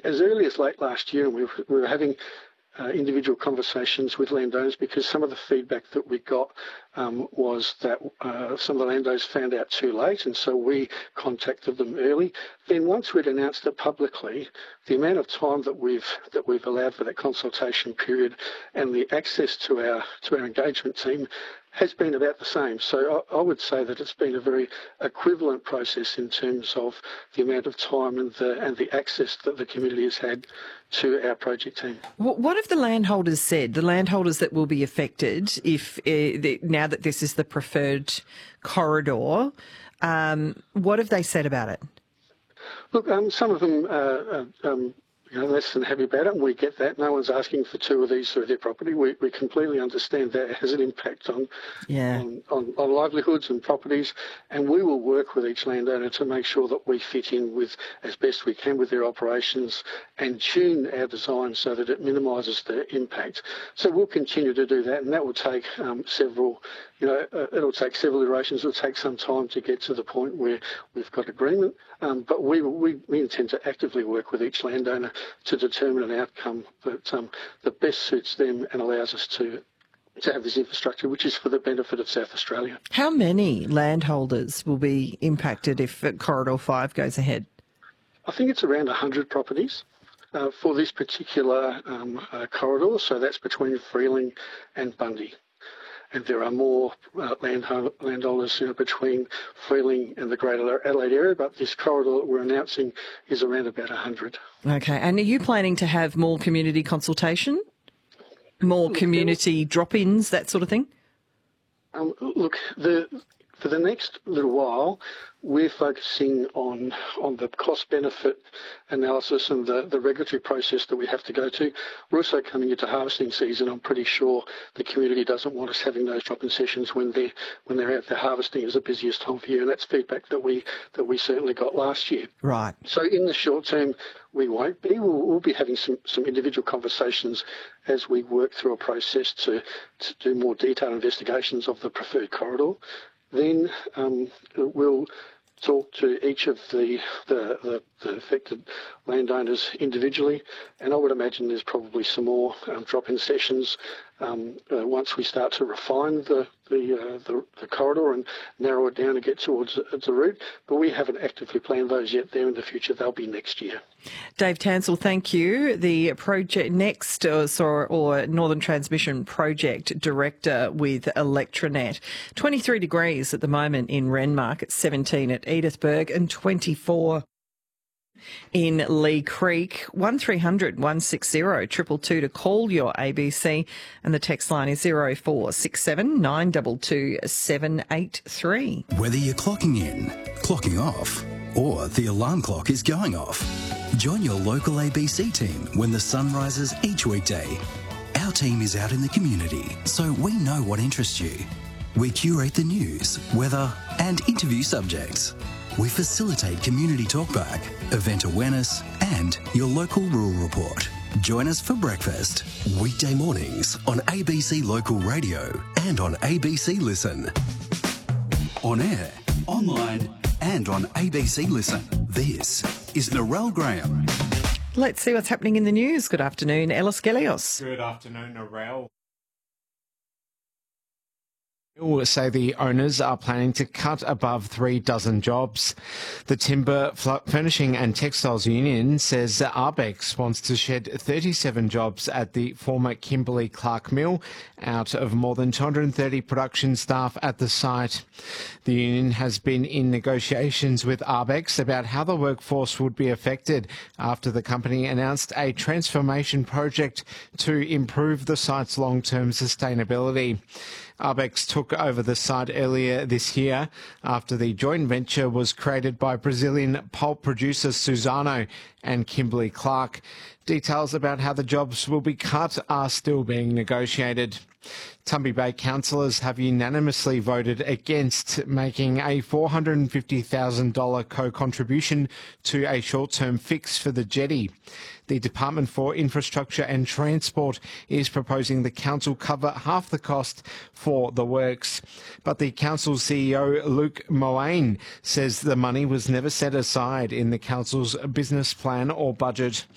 as early as late last year, we were having individual conversations with landowners, because some of the feedback that we got was that some of the landowners found out too late, and so we contacted them early. Then once we'd announced it publicly, the amount of time that we've allowed for that consultation period and the access to our engagement team has been about the same. So I would say that it's been a very equivalent process in terms of the amount of time and the access that the community has had to our project team. What have the landholders said, the landholders that will be affected if now that this is the preferred corridor? What have they said about it? Look, some of them less than happy about it, and we get that. No one's asking for two of these through their property. We completely understand that it has an impact on livelihoods and properties, and we will work with each landowner to make sure that we fit in with, as best we can, with their operations and tune our design so that it minimises the impact. So we'll continue to do that, and that will take several iterations. It'll take some time to get to the point where we've got agreement, but we intend to actively work with each landowner to determine an outcome that best suits them and allows us to have this infrastructure, which is for the benefit of South Australia. How many landholders will be impacted if Corridor 5 goes ahead? I think it's around 100 properties for this particular corridor, so that's between Freeling and Bundy. And there are more landowners between Freeling and the Greater Adelaide area, but this corridor that we're announcing is around about 100. Okay, and are you planning to have more community consultation? More community drop-ins, that sort of thing? For the next little while, we're focusing on the cost-benefit analysis and the regulatory process that we have to go to. We're also coming into harvesting season. I'm pretty sure the community doesn't want us having those drop-in sessions when they're out there harvesting is the busiest time for year, and that's feedback that we certainly got last year. Right. So in the short term, we won't be. We'll be having some individual conversations as we work through a process to do more detailed investigations of the preferred corridor. Then we'll talk to each of the affected landowners individually, and I would imagine there's probably some more drop-in sessions once we start to refine the corridor and narrow it down and get towards the route. But we haven't actively planned those yet. They're in the future. They'll be next year. Dave Tansell, thank you. The Project Next or Northern Transmission Project Director with Electranet. 23 degrees at the moment in Renmark, it's 17 at Edithburgh and 24 in Lee Creek. 1300 160 222 to call your ABC, and the text line is 0467 922 783. Whether you're clocking in, clocking off, or the alarm clock is going off, join your local ABC team when the sun rises each weekday. Our team is out in the community, so we know what interests you. We curate the news, weather, and interview subjects. We facilitate community talkback, event awareness, and your local rural report. Join us for breakfast, weekday mornings on ABC Local Radio and on ABC Listen. On air, online, and on ABC Listen. This is Narelle Graham. Let's see what's happening in the news. Good afternoon, Ellis Gelios. Good afternoon, Narelle. Say the owners are planning to cut above 3 dozen jobs. The Timber Furnishing and Textiles Union says that Arbex wants to shed 37 jobs at the former Kimberley Clark Mill out of more than 230 production staff at the site. The union has been in negotiations with Arbex about how the workforce would be affected after the company announced a transformation project to improve the site's long-term sustainability. Arbex took over the site earlier this year after the joint venture was created by Brazilian pulp producer Suzano and Kimberley Clark. Details about how the jobs will be cut are still being negotiated. Tumby Bay councillors have unanimously voted against making a $450,000 co-contribution to a short-term fix for the jetty. The Department for Infrastructure and Transport is proposing the council cover half the cost for the works. But the council's CEO, Luke Moane, says the money was never set aside in the council's business plan or budget.